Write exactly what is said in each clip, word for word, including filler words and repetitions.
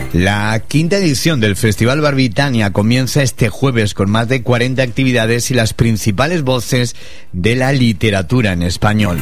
La quinta edición del Festival Barbitania comienza este jueves con más de cuarenta actividades y las principales voces de la literatura en español.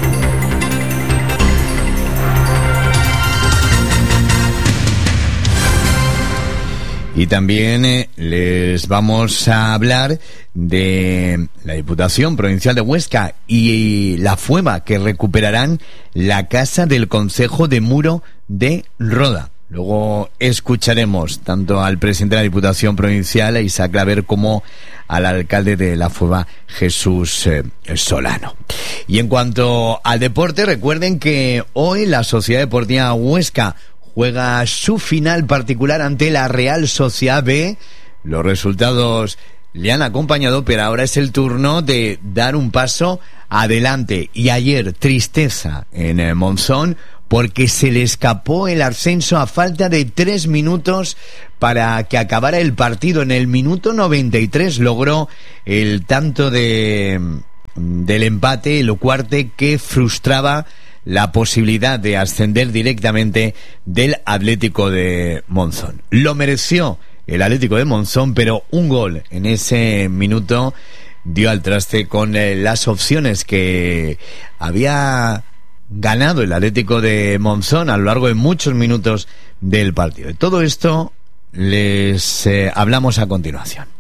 Y también eh, les vamos a hablar de la Diputación Provincial de Huesca y la FUEMA, que recuperarán la casa del Concejo de Muro de Roda. Luego escucharemos tanto al presidente de la Diputación Provincial, a Isaac Claver, como al alcalde de la FUEMA, Jesús eh, Solano. Y en cuanto al deporte, recuerden que hoy la Sociedad Deportiva Huesca juega su final particular ante la Real Sociedad B. Los resultados le han acompañado, pero ahora es el turno de dar un paso adelante. Y ayer, tristeza en el Monzón, porque se le escapó el ascenso a falta de tres minutos para que acabara el partido. En el minuto noventa y tres logró el tanto de del empate, el cuarte, que frustraba la posibilidad de ascender directamente del Atlético de Monzón. Lo mereció el Atlético de Monzón, pero un gol en ese minuto dio al traste con eh, las opciones que había ganado el Atlético de Monzón a lo largo de muchos minutos del partido. De todo esto les eh, hablamos a continuación.